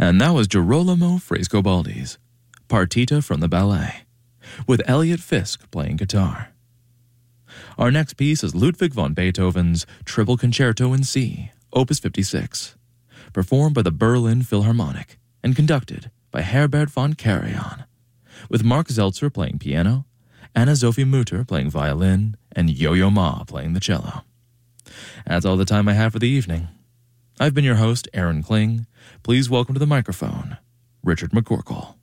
And that was Girolamo Frescobaldi's Partita from the Ballet, with Elliot Fisk playing guitar. Our next piece is Ludwig van Beethoven's Triple Concerto in C, Opus 56, performed by the Berlin Philharmonic and conducted by Herbert von Karajan, with Mark Zeltzer playing piano, Anna-Sophie Mutter playing violin, and Yo-Yo Ma playing the cello. That's all the time I have for the evening. I've been your host, Aaron Kling. Please welcome to the microphone, Richard McCorkle.